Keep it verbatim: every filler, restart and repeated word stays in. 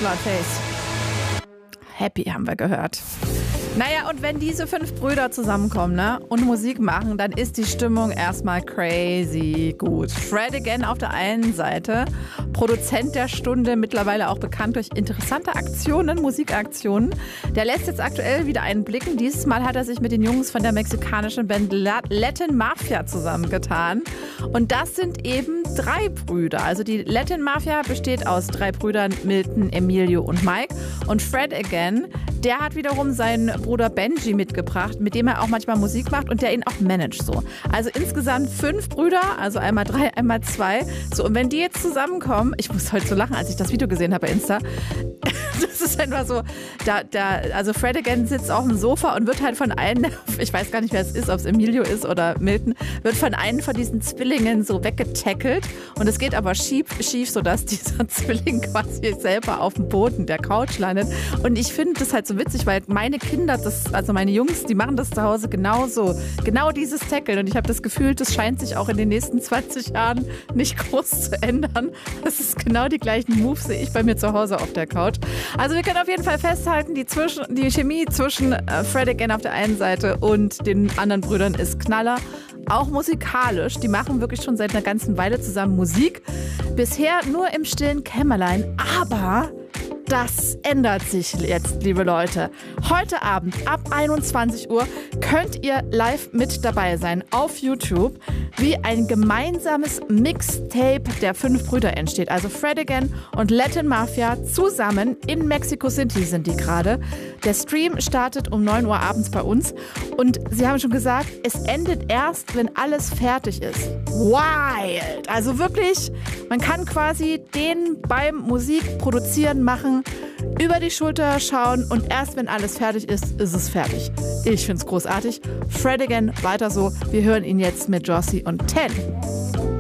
Slow Face. Happy haben wir gehört. Naja, und wenn diese fünf Brüder zusammenkommen, ne, und Musik machen, dann ist die Stimmung erstmal crazy gut. Fred Again auf der einen Seite, Produzent der Stunde, mittlerweile auch bekannt durch interessante Aktionen, Musikaktionen. Der lässt jetzt aktuell wieder einen blicken. Dieses Mal hat er sich mit den Jungs von der mexikanischen Band Latin Mafia zusammengetan. Und das sind eben drei Brüder. Also die Latin Mafia besteht aus drei Brüdern, Milton, Emilio und Mike. Und Fred Again, der hat wiederum seinen Bruder Benji mitgebracht, mit dem er auch manchmal Musik macht und der ihn auch managt so. Also insgesamt fünf Brüder, also einmal drei, einmal zwei. So, und wenn die jetzt zusammenkommen, ich muss heute so lachen, als ich das Video gesehen habe bei Insta. Das ist einfach so, da, da, also Fred Again sitzt auf dem Sofa und wird halt von einem, ich weiß gar nicht, wer es ist, ob es Emilio ist oder Milton, wird von einem von diesen Zwillingen so weggetackelt und es geht aber schief, schief, sodass dieser Zwilling quasi selber auf dem Boden der Couch landet. Und ich finde das halt so witzig, weil meine Kinder, das, also meine Jungs, die machen das zu Hause genauso, genau dieses Tackeln und ich habe das Gefühl, das scheint sich auch in den nächsten zwanzig Jahren nicht groß zu ändern. Das ist genau die gleichen Moves, sehe ich bei mir zu Hause auf der Couch. Also wir können auf jeden Fall festhalten, die, zwischen, die Chemie zwischen äh, Fred Again auf der einen Seite und den anderen Brüdern ist Knaller. Auch musikalisch. Die machen wirklich schon seit einer ganzen Weile zusammen Musik. Bisher nur im stillen Kämmerlein. Aber das ändert sich jetzt, liebe Leute. Heute Abend ab einundzwanzig Uhr könnt ihr live mit dabei sein auf YouTube, wie ein gemeinsames Mixtape der fünf Brüder entsteht. Also Fred Again und Latin Mafia zusammen in Mexico City sind die gerade. Der Stream startet um neun Uhr abends bei uns und sie haben schon gesagt, es endet erst, wenn alles fertig ist. Wild! Also wirklich, man kann quasi den beim Musik produzieren machen, über die Schulter schauen und erst wenn alles fertig ist, ist es fertig. Ich find's großartig. Fred Again, weiter so. Wir hören ihn jetzt mit Josie und Ten.